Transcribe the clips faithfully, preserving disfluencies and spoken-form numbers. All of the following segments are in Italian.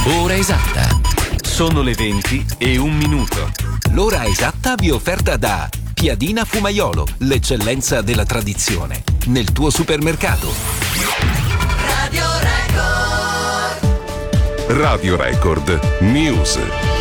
Ora esatta. Sono le venti e un minuto. L'ora esatta vi è offerta da Piadina Fumaiolo, l'eccellenza della tradizione. Nel tuo supermercato. Radio Record. Radio Record News.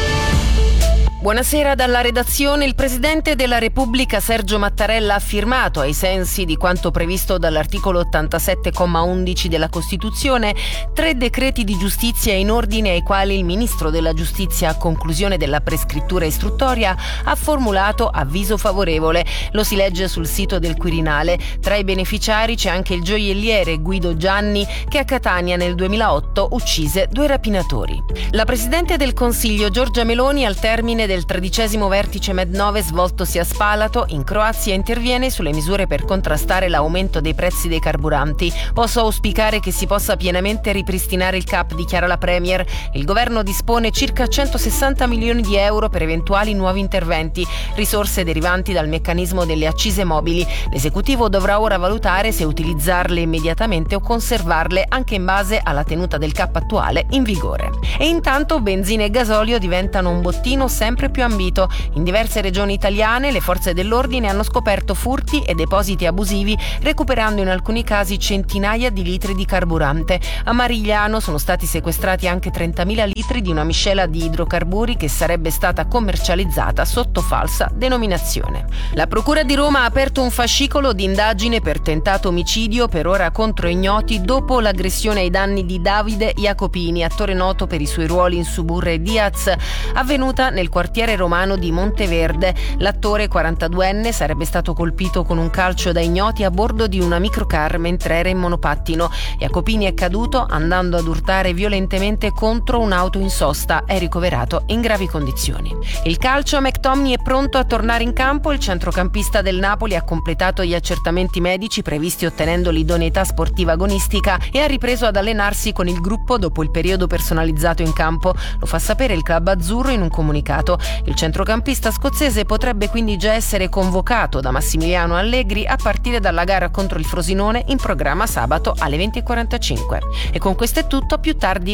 Buonasera dalla redazione. Il Presidente della Repubblica Sergio Mattarella ha firmato, ai sensi di quanto previsto dall'articolo ottantasette comma undici della Costituzione, tre decreti di giustizia in ordine ai quali il Ministro della Giustizia, a conclusione della prescrittura istruttoria, ha formulato avviso favorevole. Lo si legge sul sito del Quirinale. Tra i beneficiari c'è anche il gioielliere Guido Gianni, che a Catania nel duemilaotto uccise due rapinatori. La Presidente del Consiglio Giorgia Meloni, al termine del tredicesimo vertice Med nove svoltosi a Spalato, in Croazia, interviene sulle misure per contrastare l'aumento dei prezzi dei carburanti. Posso auspicare che si possa pienamente ripristinare il C A P, dichiara la Premier. Il governo dispone circa centosessanta milioni di euro per eventuali nuovi interventi, risorse derivanti dal meccanismo delle accise mobili. L'esecutivo dovrà ora valutare se utilizzarle immediatamente o conservarle anche in base alla tenuta del C A P attuale in vigore. E intanto benzina e gasolio diventano un bottino sempre più ambito. In diverse regioni italiane le forze dell'ordine hanno scoperto furti e depositi abusivi, recuperando in alcuni casi centinaia di litri di carburante. A Marigliano sono stati sequestrati anche trentamila litri di una miscela di idrocarburi che sarebbe stata commercializzata sotto falsa denominazione. La Procura di Roma ha aperto un fascicolo di indagine per tentato omicidio, per ora contro ignoti, dopo l'aggressione ai danni di Davide Jacopini, attore noto per i suoi ruoli in Suburra e Diaz, avvenuta nel quartiere romano di Monteverde. L'attore quarantaduenne sarebbe stato colpito con un calcio da ignoti a bordo di una microcar mentre era in monopattino. Jacopini è caduto andando ad urtare violentemente contro un'auto in sosta. È ricoverato in gravi condizioni. Il calcio, McTominay è pronto a tornare in campo. Il centrocampista del Napoli ha completato gli accertamenti medici previsti ottenendo l'idoneità sportiva agonistica e ha ripreso ad allenarsi con il gruppo dopo il periodo personalizzato in campo. Lo fa sapere il club azzurro in un comunicato. Il centrocampista scozzese potrebbe quindi già essere convocato da Massimiliano Allegri a partire dalla gara contro il Frosinone, in programma sabato alle venti e quarantacinque. E con questo è tutto, a più tardi.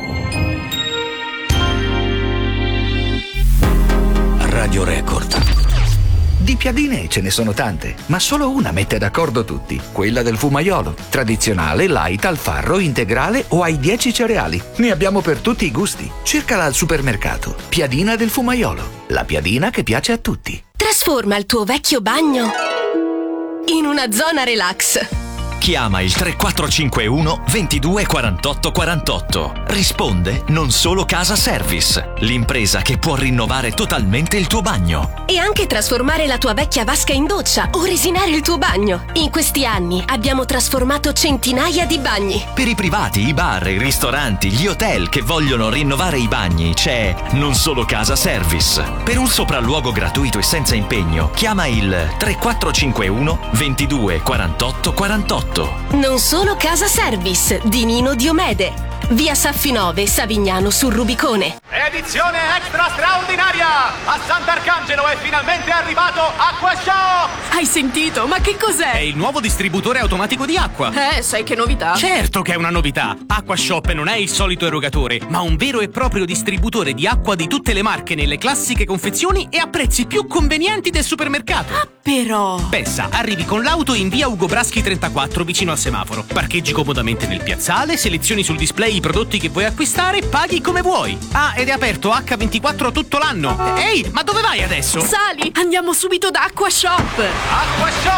Radio Record. Di piadine ce ne sono tante, ma solo una mette d'accordo tutti, quella del Fumaiolo. Tradizionale, light, al farro, integrale o ai dieci cereali. Ne abbiamo per tutti i gusti. Cercala al supermercato. Piadina del Fumaiolo. La piadina che piace a tutti. Trasforma il tuo vecchio bagno in una zona relax. Chiama il tre quattro cinque uno ventidue quarantotto quarantotto. Risponde Non Solo Casa Service, l'impresa che può rinnovare totalmente il tuo bagno. E anche trasformare la tua vecchia vasca in doccia o resinare il tuo bagno. In questi anni abbiamo trasformato centinaia di bagni. Per i privati, i bar, i ristoranti, gli hotel che vogliono rinnovare i bagni c'è Non Solo Casa Service. Per un sopralluogo gratuito e senza impegno, chiama il tre quattro cinque uno ventidue quarantotto quarantotto. Non Solo Casa Service di Nino Diomede. Via Saffinove, Savignano sul Rubicone. Edizione extra straordinaria! A Sant'Arcangelo è finalmente arrivato AcquaShop! Hai sentito? Ma che cos'è? È il nuovo distributore automatico di acqua. Eh, sai che novità? Certo che è una novità! AcquaShop non è il solito erogatore, ma un vero e proprio distributore di acqua di tutte le marche nelle classiche confezioni e a prezzi più convenienti del supermercato. Ah, però... Pensa, arrivi con l'auto in via Ugo Braschi trentaquattro vicino al semaforo. Parcheggi comodamente nel piazzale, selezioni sul display i prodotti che vuoi acquistare, paghi come vuoi. Ah, ed è aperto acca ventiquattro tutto l'anno. Ehi, ma dove vai adesso? Sali, andiamo subito da AcquaShop. AcquaShop!